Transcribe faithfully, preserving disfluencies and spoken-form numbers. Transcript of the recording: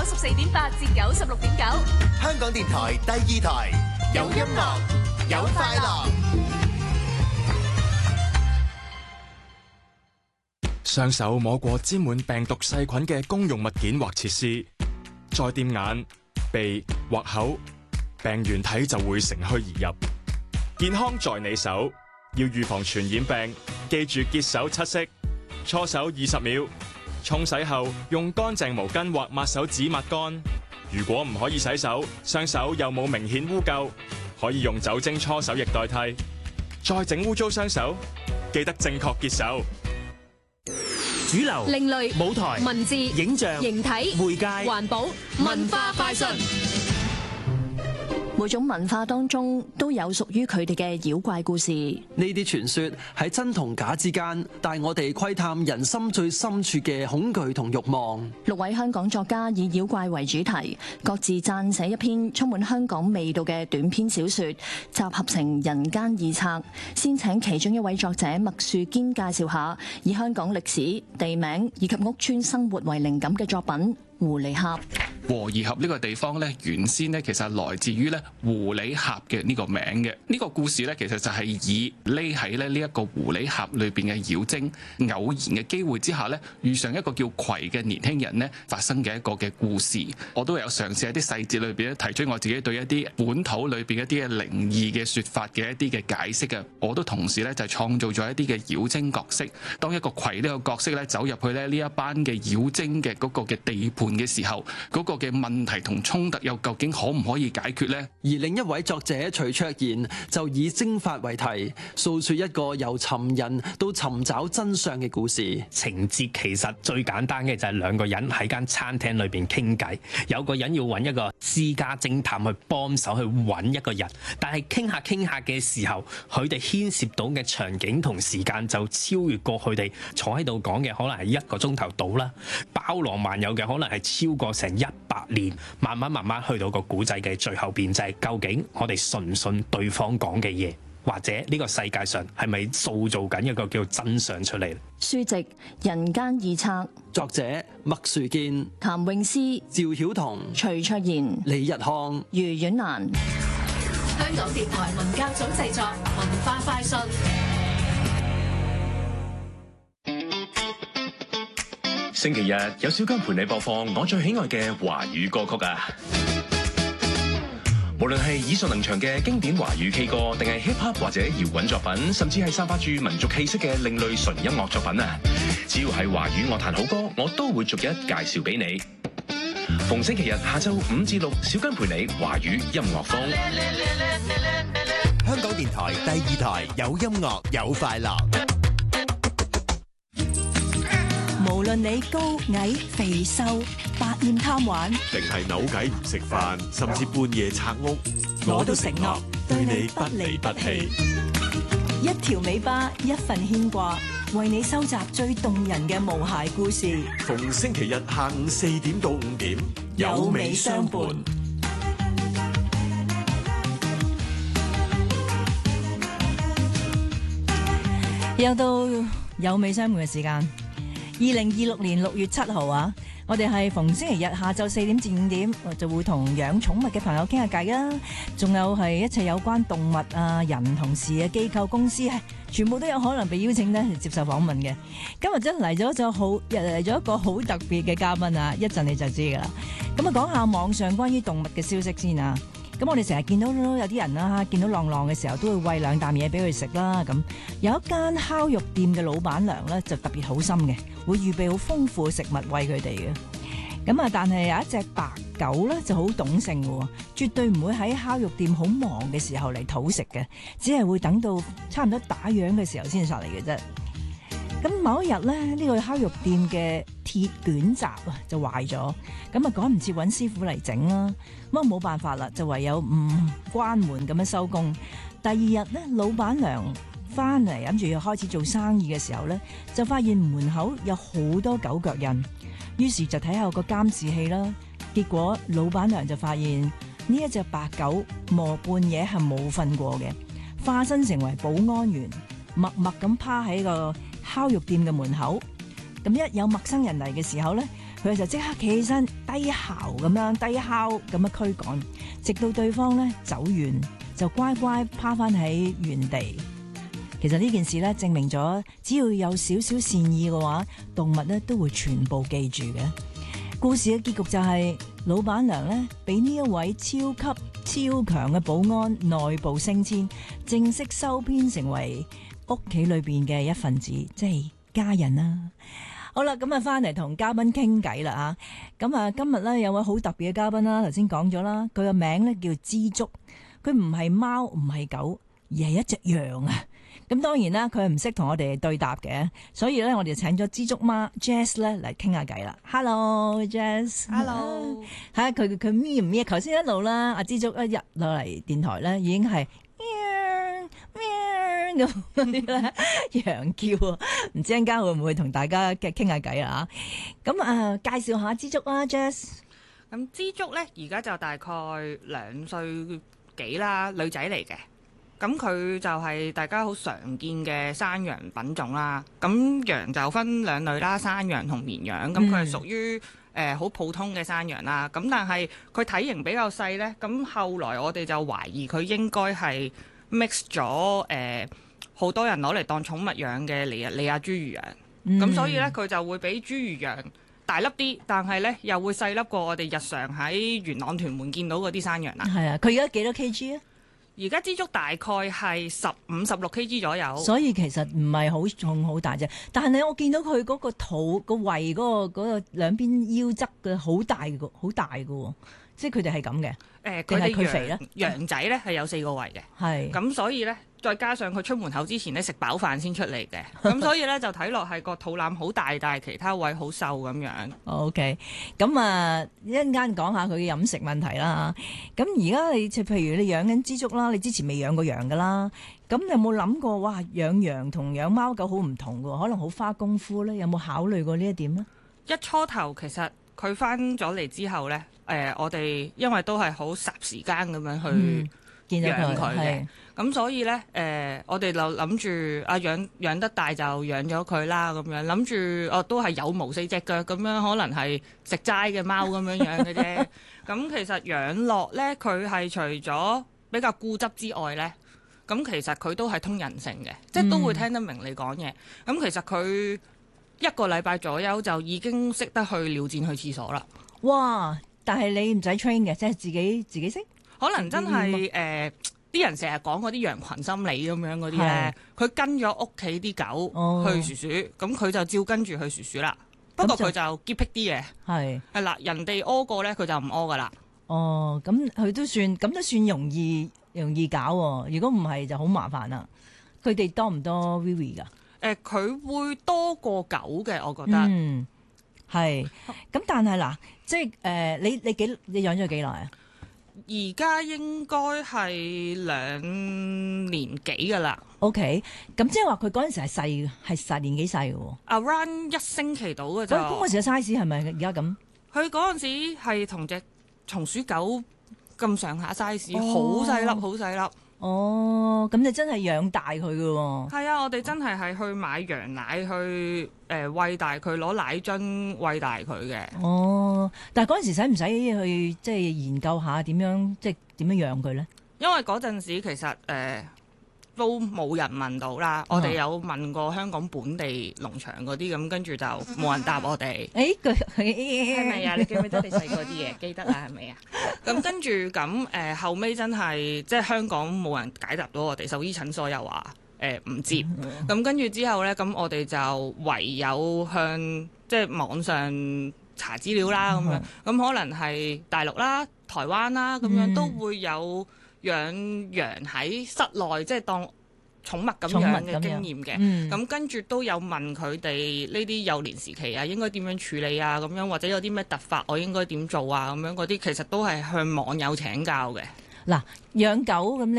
十四點八至九十六點九， 香港電台第二台，有音樂，有快樂。 雙手摸過沾滿病毒細菌嘅公用物件或設施，再掂眼、鼻或口，病原體就會乘虛而入。健康在你手，要預防傳染病，記住潔手七式：搓手二十秒，沖洗後用乾淨毛巾或抹手紙抹乾。如果唔可以洗手，雙手又冇明顯污垢，可以用酒精搓手液代替。再整污糟雙手，記得正確潔手。 主流、 另類、 舞台、 文字、 影像、 形體、 媒介、 環保、文化快訊。 每種文化當中都有屬於佢哋嘅妖怪故事。 呢啲傳說喺真同假之間，帶我哋窺探人心最深處嘅恐懼同慾望。 六位香港作家以妖怪為主題，各自撰寫一篇充滿香港味道嘅短篇小說，集合成《人間二冊》。先請其中一位作者麥樹堅介紹下，以香港歷史、地名以及屋邨生活為靈感嘅作品《狐狸峽》。 和宜合呢個地方咧，原先咧其實來自於咧狐狸峽嘅呢個名嘅。呢、這個故事咧，其實就係以匿喺咧呢一個狐狸峽裏邊嘅妖精偶然嘅機會之下咧，遇上一個叫葵嘅年輕人咧發生嘅一個嘅故事。我都有嘗試喺啲細節裏邊咧提出我自己對一啲本土裏邊一啲嘅靈異嘅説法嘅一啲嘅解釋嘅。我都同時咧就創造咗一啲嘅妖精角色。當一個葵呢個角色咧走入去咧呢一班嘅妖精嘅嗰個嘅地盤嘅時候，嗰、那個嘅問題同衝突又究竟可唔可以解決呢？ 而另一位作者徐卓賢就以蒸發為題，訴說一個由尋人到尋找真相嘅故事。 情節其實最簡單嘅就係兩個人喺間餐廳裏邊傾偈，有個人要揾一個私家偵探去幫手去揾一個人，但係傾下傾下嘅時候，佢哋牽涉到嘅場景同時間就超越過佢哋坐喺度講嘅可能係一個鐘頭到啦，包羅萬有嘅可能係超過成一百年，慢慢慢慢去到個古仔嘅最後邊就係究竟我哋信唔信對方講嘅嘢，或者呢個世界上係咪塑造緊一個叫真相出嚟？ 書籍《人間二冊》， 作者麥樹堅、 譚詠詩、 趙曉彤、 徐卓賢、 李日康、 余婉蘭。 香港電台文教組製作，文化快訊。 星期日有小金陪你播放我最喜愛嘅華語歌曲啊！無論係耳熟能詳嘅經典華語 K 歌，定係 hip hop 或者搖滾作品，甚至係散發住民族氣息嘅另類純音樂作品啊！只要係華語樂壇好歌，我都會逐一介紹俾你。逢星期日下晝五至六，小金陪你華語音樂風。 香港電台第二台，有音樂有快樂。 無論你高矮肥瘦，百厭貪玩， 定係扭計唔食飯，甚至半夜拆屋， 我都承諾對你不離不棄。一條尾巴，一份牽掛，為你收集最動人嘅無鞋故事。 逢星期日下午四點到五點，有味相伴。 又到有味相伴嘅時間。二零二六年六月七號啊，我哋係逢星期日下晝四點至五點，我就會同養寵物嘅朋友傾下偈啦。仲有係一切有關動物啊、人同事嘅機構公司，全部都有可能被邀請咧接受訪問嘅。今日真嚟咗就好，嚟咗一個好特別嘅嘉賓啊！一陣你就知噶啦。咁啊，講下網上關於動物嘅消息先啊。咁我哋成日見到有啲人啦，見到浪浪嘅時候都會餵兩啖嘢俾佢食啦。咁有一間烤肉店嘅老闆娘咧就特別好心嘅，會預備好豐富嘅食物餵佢哋嘅。咁啊，但係有一隻白狗咧就好懂性嘅，絕對唔會喺烤肉店好忙嘅時候嚟討食嘅，只係會等到差唔多打烊嘅時候先上嚟嘅啫。咁某一日咧，呢個烤肉店嘅鐵捲閘啊就壞咗，咁啊趕唔切揾師傅嚟整啦，咁啊冇辦法啦，就唯有唔關門咁樣收工。第二日咧，老闆娘翻嚟諗住要開始做生意嘅時候咧，就發現門口有好多狗腳印，於是就睇下個監視器啦。結果老闆娘就發現呢一隻白狗磨半夜係冇瞓過嘅，化身成為保安員，默默咁趴喺個烤肉店嘅門口。咁一有陌生人嚟嘅時候咧， 佢就即刻企起身，低嚎咁樣低敲咁樣驅趕，直到對方咧走遠，就乖乖趴翻喺原地。其實呢件事咧證明咗，只要有少少善意嘅話，動物咧都會全部記住嘅。故事嘅結局就係、是、老闆娘咧俾呢一位超級超強嘅保安內部升遷，正式收編成為屋企裏邊嘅一份子，即係家人啦。好啦，咁啊翻嚟同嘉賓傾偈啦吓。咁啊今日咧有位好特別嘅嘉賓啦，頭先講咗啦，佢個名咧叫枝竹，佢唔係貓唔係狗，而係一隻羊啊。咁當然啦，佢係唔識同我哋對答嘅，所以咧我哋就請咗枝竹媽 Jess 咧嚟傾下偈啦。Hello Jess， Hello， 睇下佢佢咩唔咩？頭先一路啦，阿枝竹一入落嚟電台咧，已經係喵喵咁嗰啲咧羊叫啊！唔知陣間會唔會同大家嘅傾下偈啊？咁啊，介紹下枝竹啊 Jess。 咁枝竹咧而家就大概兩歲幾啦，女仔嚟嘅。咁佢就係大家好常見嘅山羊品種啦。咁羊就分兩類啦，山羊同綿羊。咁佢係屬於誒好普通嘅山羊啦。咁但係佢體型比較細呢。咁後來我哋就懷疑佢應該係 mix 咗誒好多人攞嚟當寵物養嘅利利亞侏儒羊。咁、嗯、所以呢，佢就會比侏儒羊大粒啲，但係呢又會細粒過我哋日常喺元朗屯門見到嗰啲山羊啦。 係啊，佢而家幾多 kg 啊？ 而家枝竹大概係十五、十六 kg 左右， 所以其實唔係好重好大隻。但係我見到佢嗰個肚、個胃嗰、嗰個嗰、嗰個兩邊腰側嘅好大嘅，好大嘅，即係佢哋係咁嘅。 誒， 定係佢羊肥咧？ 羊仔咧係有四個胃嘅，係咁所以咧，再加上佢出門口之前咧食飽飯先出嚟嘅，咁所以咧就睇落係個肚腩好大，但係其他位好瘦咁樣。 OK，咁啊一陣間講下佢嘅飲食問題啦。咁而家你即係譬如你養緊枝竹啦，你之前未養過羊噶啦，咁你有冇諗過哇養羊同養貓狗好唔同㗎，可能好花功夫咧？有冇考慮過呢一點咧？ 一初頭其實佢翻咗嚟之後咧。誒、呃，我哋因為都係好霎時間咁樣去養佢嘅，咁所以咧誒、呃，我哋就諗住啊養養得大就養咗佢啦，咁樣諗住哦都係有毛四隻腳咁樣，可能係食齋嘅貓咁樣養嘅啫。咁其實養落咧，佢係除咗比較固執之外咧，咁其實佢都係通人性嘅，即係都會聽得明你講嘢。咁、嗯、其實佢一個禮拜左右就已經識得去尿戰去廁所啦。 哇！但係你唔使 train 嘅，即係自己自己識。 可能真係誒啲人成日講嗰啲羊群心理咁樣嗰啲咧，佢跟咗屋企啲狗去鼠鼠，咁、哦、佢就照跟住去鼠鼠啦。不過佢就潔癖啲嘅，係係啦，人哋屙過咧，佢就唔屙噶啦。 哦，咁佢都算咁都算容易容易搞喎。如果唔係就好麻煩啦。佢哋多唔多 Vivi 噶？誒、 呃，佢會多過狗嘅，我覺得。 嗯，係。咁但係嗱。即係誒、呃，你你幾你養咗幾耐啊？ 而家應該係兩年幾噶啦。 OK，咁即係話佢嗰陣時係細嘅，係細年紀細嘅喎。 Around 一星期到嘅啫。 咁嗰時嘅 size 係咪而家咁？ 佢嗰陣時係同隻松鼠狗咁上下 size，好細粒，好細粒。 哦，咁你真係養大佢嘅喎。 係啊，我哋真係係去買羊奶去誒、呃、餵大佢，攞奶樽餵大佢嘅。哦， 但係嗰陣時使唔使去即係研究下點樣即係點樣養佢咧？ 因為嗰陣時其實誒、呃、都冇人問到啦，哦、我哋有問過香港本地農場嗰啲咁，跟住就冇人答我哋。誒，佢係咪啊？你記唔記得你細個啲嘢？記得啦，係咪啊？咁跟住咁誒，後尾真係即係香港冇人解答到我哋，獸醫診所又話誒唔接。咁、嗯、跟住之後咧，咁我哋就唯有向即係網上查資料啦，咁、嗯、樣咁可能係大陸啦、台灣啦，咁樣都會有養羊喺室內，即係當寵物咁樣嘅經驗嘅。咁、嗯、跟住都有問佢哋呢啲幼年時期啊，應該點樣處理啊？咁樣或者有啲咩突發，我應該點做啊？咁樣嗰啲其實都係向網友請教嘅。 嗱，養狗咁。